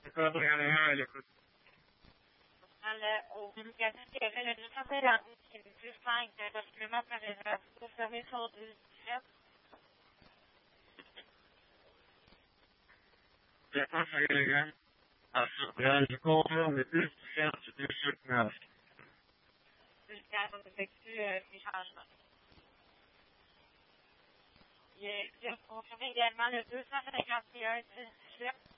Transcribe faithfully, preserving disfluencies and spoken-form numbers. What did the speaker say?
C'est pas vraiment à l'écoute. Dans le, au publication qui avait le deux cent cinquante-huit, qui est plus cinq de supplément par réserve. Vous savez sur deux dix-sept. C'est pas très élégant. À surprendre, je confirme, le plus dix-sept, c'est deux sur neuf. Jusqu'à ce qu'on effectue euh, ces changements. Il a confirmé également le deux cent cinquante et un dix-sept.